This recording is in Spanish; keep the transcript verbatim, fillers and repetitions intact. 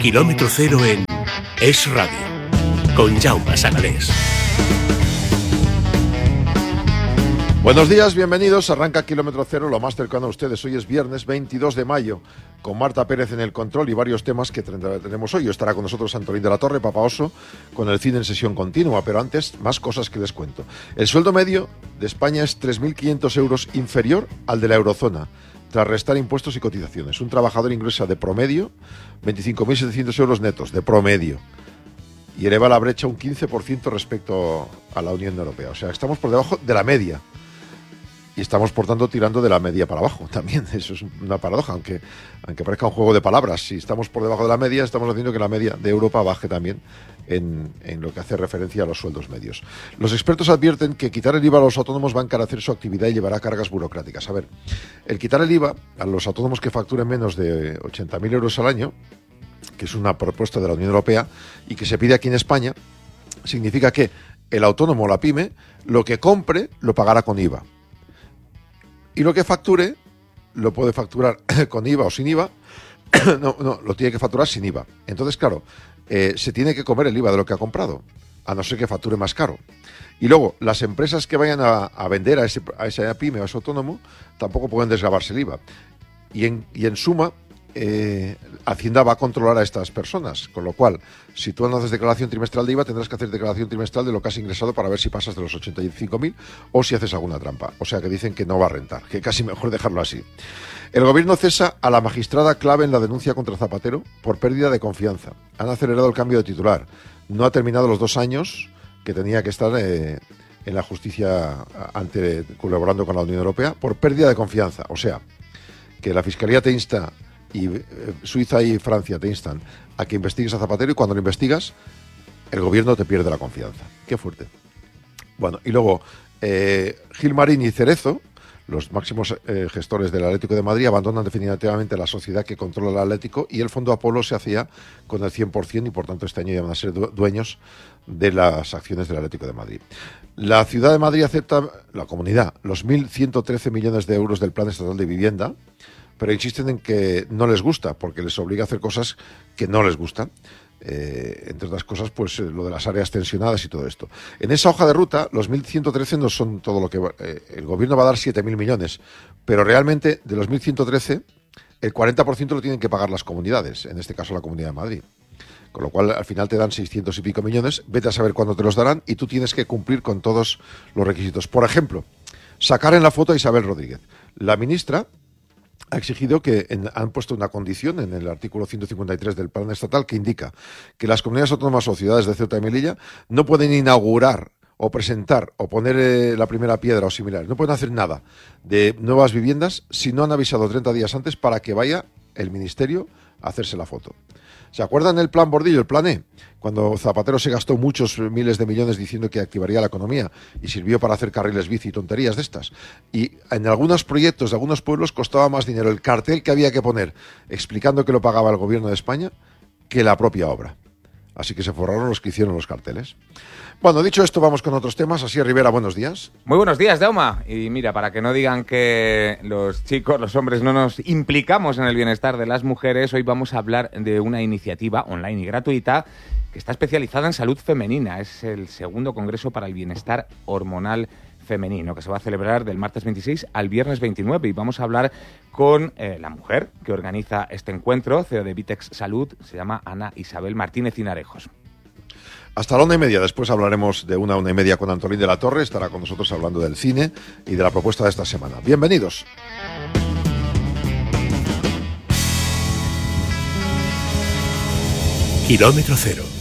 Kilómetro Cero en Es Radio, con Jaume Sagalés. Buenos días, bienvenidos. Arranca Kilómetro Cero, lo más cercano a ustedes. Hoy es viernes veintidós de mayo, con Marta Pérez en el control y varios temas que tenemos hoy. Estará con nosotros Antolín de la Torre, Papa Oso, con el cine en sesión continua. Pero antes, más cosas que les cuento. El sueldo medio de España es tres mil quinientos euros inferior al de la eurozona, tras restar impuestos y cotizaciones. Un trabajador ingresa de promedio veinticinco mil setecientos euros netos, de promedio, y eleva la brecha un quince por ciento respecto a la Unión Europea. O sea, estamos por debajo de la media. Y estamos, por tanto, tirando de la media para abajo también. Eso es una paradoja, aunque, aunque parezca un juego de palabras. Si estamos por debajo de la media, estamos haciendo que la media de Europa baje también en, en lo que hace referencia a los sueldos medios. Los expertos advierten que quitar el I V A a los autónomos va a encarecer su actividad y llevará cargas burocráticas. A ver, el quitar el I V A a los autónomos que facturen menos de ochenta mil euros al año, que es una propuesta de la Unión Europea y que se pide aquí en España, significa que el autónomo o la pyme, lo que compre, lo pagará con I V A. Y lo que facture, lo puede facturar con I V A o sin I V A. No, no, lo tiene que facturar sin I V A. Entonces, claro, eh, se tiene que comer el I V A de lo que ha comprado, a no ser que facture más caro. Y luego, las empresas que vayan a, a vender a ese, a esa pyme o a ese autónomo, tampoco pueden desgravarse el I V A. Y en, y en suma, eh, Hacienda va a controlar a estas personas, con lo cual, si tú no haces declaración trimestral de I V A, tendrás que hacer declaración trimestral de lo que has ingresado para ver si pasas de los ochenta y cinco mil o si haces alguna trampa. O sea que dicen que no va a rentar, que casi mejor dejarlo así. El gobierno cesa a la magistrada clave en la denuncia contra Zapatero por pérdida de confianza. Han acelerado el cambio de titular. No ha terminado los dos años que tenía que estar eh, en la justicia ante, colaborando con la Unión Europea por pérdida de confianza. O sea, que la Fiscalía te insta, y eh, Suiza y Francia te instan a que investigues a Zapatero, y cuando lo investigas, el gobierno te pierde la confianza. Qué fuerte. Bueno, y luego eh, Gilmarín y Cerezo, los máximos eh, gestores del Atlético de Madrid, abandonan definitivamente la sociedad que controla el Atlético, y el Fondo Apolo se hacía con el cien por ciento, y por tanto este año ya van a ser dueños de las acciones del Atlético de Madrid. La Ciudad de Madrid acepta, la comunidad, los mil ciento trece millones de euros del Plan Estatal de Vivienda, pero insisten en que no les gusta, porque les obliga a hacer cosas que no les gustan. Eh, entre otras cosas, pues eh, lo de las áreas tensionadas y todo esto. En esa hoja de ruta, los mil ciento trece no son todo lo que va, eh, el gobierno va a dar siete mil millones, pero realmente de los mil ciento trece, el cuarenta por ciento lo tienen que pagar las comunidades, en este caso la Comunidad de Madrid. Con lo cual, al final te dan seiscientos y pico millones, vete a saber cuándo te los darán, y tú tienes que cumplir con todos los requisitos. Por ejemplo, sacar en la foto a Isabel Rodríguez. La ministra ha exigido que en, han puesto una condición en el artículo ciento cincuenta y tres del Plan Estatal que indica que las comunidades autónomas o ciudades de Ceuta y Melilla no pueden inaugurar o presentar o poner eh, la primera piedra o similar, no pueden hacer nada de nuevas viviendas si no han avisado treinta días antes para que vaya el ministerio a hacerse la foto. ¿Se acuerdan el plan Bordillo, el plan E? Cuando Zapatero se gastó muchos miles de millones diciendo que activaría la economía y sirvió para hacer carriles bici y tonterías de estas. Y en algunos proyectos de algunos pueblos costaba más dinero el cartel que había que poner explicando que lo pagaba el gobierno de España que la propia obra. Así que se forraron los que hicieron los carteles. Bueno, dicho esto, vamos con otros temas. Así, Rivera, buenos días. Muy buenos días, Dauma. Y mira, para que no digan que los chicos, los hombres, no nos implicamos en el bienestar de las mujeres, hoy vamos a hablar de una iniciativa online y gratuita que está especializada en salud femenina. Es el segundo Congreso para el Bienestar Hormonal Femenino, que se va a celebrar del martes veintiséis al viernes veintinueve, y vamos a hablar con eh, la mujer que organiza este encuentro, C E O de Vitex Salud, se llama Ana Isabel Martínez Cinarejos. Hasta la una y media, después hablaremos de una una y media con Antolín de la Torre, estará con nosotros hablando del cine y de la propuesta de esta semana. Bienvenidos. Kilómetro Cero.